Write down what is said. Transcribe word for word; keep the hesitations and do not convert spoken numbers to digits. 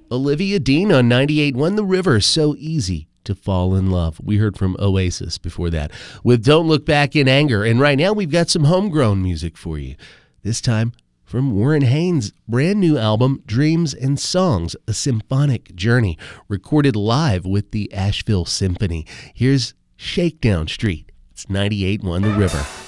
Olivia Dean on ninety-eight point one The River, So Easy to Fall in Love. We heard from Oasis before that with Don't Look Back in Anger. And right now we've got some homegrown music for you. This time from Warren Haynes' brand new album, Dreams and Songs, A Symphonic Journey, recorded live with the Asheville Symphony. Here's Shakedown Street. It's ninety-eight point one The River.